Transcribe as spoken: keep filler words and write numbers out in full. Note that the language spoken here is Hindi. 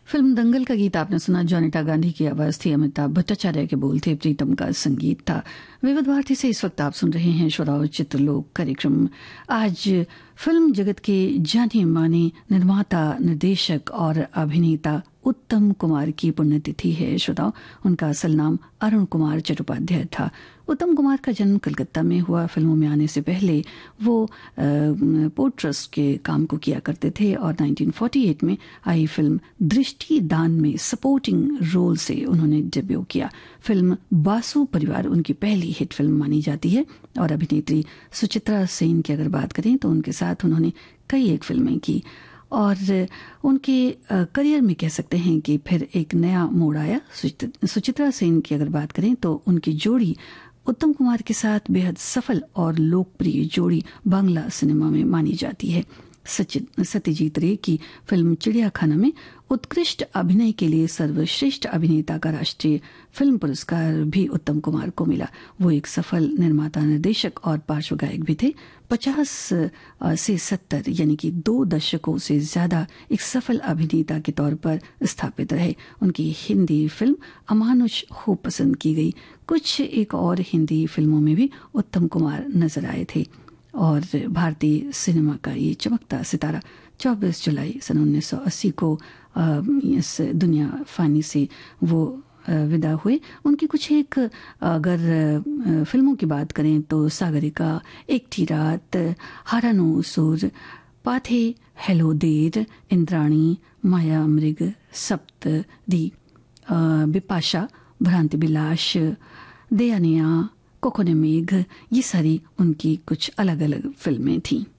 फिल्म दंगल का गीत आपने सुना। जोनिता गांधी की आवाज थी, अमिताभ भट्टाचार्य के बोल थे, प्रीतम का संगीत था। विविध भारती से इस वक्त आप सुन रहे हैं श्रोताओं चित्रलोक कार्यक्रम। आज फिल्म जगत के जाने माने निर्माता, निर्देशक और अभिनेता उत्तम कुमार की पुण्यतिथि है। श्रोताओं, उनका असल नाम अरुण कुमार चट्टोपाध्याय था। उत्तम कुमार का जन्म कलकत्ता में हुआ। फिल्मों में आने से पहले वो पोर्ट ट्रस्ट के काम को किया करते थे और उन्नीस सौ अड़तालीस में आई फिल्म दृष्टि दान में सपोर्टिंग रोल से उन्होंने डेब्यू किया। फिल्म बासु परिवार उनकी पहली हिट फिल्म मानी जाती है। और अभिनेत्री सुचित्रा सेन की अगर बात करें तो उनके साथ उन्होंने कई एक फिल्में की और उनके करियर में कह सकते हैं कि फिर एक नया मोड़ आया। सुचित्रा सेन की अगर बात करें तो उनकी जोड़ी उत्तम कुमार के साथ बेहद सफल और लोकप्रिय जोड़ी बांग्ला सिनेमा में मानी जाती है। सत्यजीत रे की फिल्म चिड़ियाखाना में उत्कृष्ट अभिनय के लिए सर्वश्रेष्ठ अभिनेता का राष्ट्रीय फिल्म पुरस्कार भी उत्तम कुमार को मिला। वो एक सफल निर्माता, निर्देशक और पार्श्व गायक भी थे। पचास से सत्तर यानी कि दो दशकों से ज्यादा एक सफल अभिनेता के तौर पर स्थापित रहे। उनकी हिंदी फिल्म अमानुष खूब पसंद की गई। कुछ एक और हिंदी फिल्मों में भी उत्तम कुमार नजर आए थे और भारतीय सिनेमा का ये चमकता सितारा चौबीस जुलाई सन उन्नीस सौ अस्सी को इस दुनिया फानी से वो विदा हुए। उनकी कुछ एक अगर फिल्मों की बात करें तो सागरिका, एक थी रात, हारानो सुर, पाथे, हेलो देर, इंद्राणी, माया मृग, सप्तदी, बिपाशा, भ्रांति बिलाश, दयानिया, कोकोने मेघ, ये सारी उनकी कुछ अलग अलग फिल्में थीं।